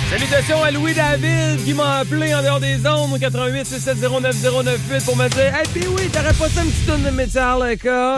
Salutations à Louis David qui m'a appelé en dehors des ondes au 88 670 9098 pour me dire « Hey, puis oui, t'aurais pas ça une petite tonne de Metallica? »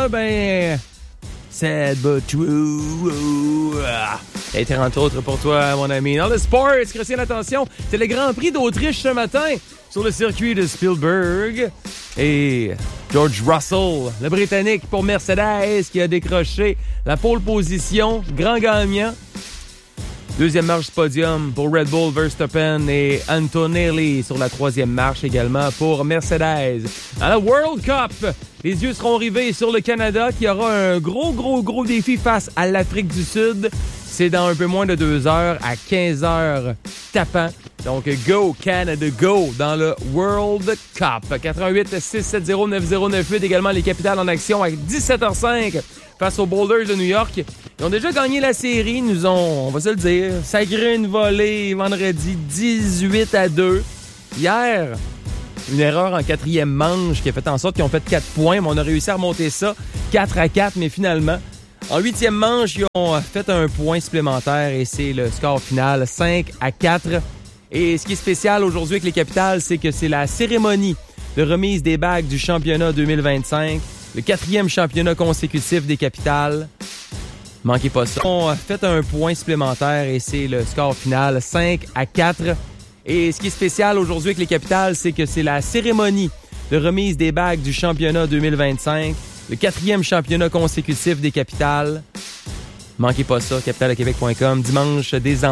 Ben... Sad but true. Et entre autres pour toi, mon ami. Dans le sport, Christian, attention, c'est le Grand Prix d'Autriche ce matin sur le circuit de Spielberg. Et George Russell, le Britannique pour Mercedes, qui a décroché la pole position, grand gagnant. Deuxième marche du podium pour Red Bull, Verstappen et Antonelli sur la troisième marche également pour Mercedes. Dans la World Cup, les yeux seront rivés sur le Canada qui aura un gros défi face à l'Afrique du Sud. C'est dans un peu moins de 2 heures à 15 heures tapant. Donc, go Canada, go dans le World Cup. 88 670 9098, également les Capitals en action à 17h05 face aux Boulders de New York. Ils ont déjà gagné la série, nous ont, on va se le dire, sacré une volée vendredi 18-2. Hier, une erreur en quatrième manche qui a fait en sorte qu'ils ont fait 4 points, mais on a réussi à remonter ça 4-4, mais finalement, en huitième manche, ils ont fait un point supplémentaire et c'est le score final 5-4. Et ce qui est spécial aujourd'hui avec les Capitals, c'est que c'est la cérémonie de remise des bagues du championnat 2025, le 4e championnat consécutif des Capitals. Manquez pas ça. Ils ont fait un point supplémentaire et c'est le score final 5-4. Et ce qui est spécial aujourd'hui avec les Capitals, c'est que c'est la cérémonie de remise des bagues du championnat 2025, le 4e championnat consécutif des Capitals. Manquez pas ça, capitalaquebec.com, dimanche des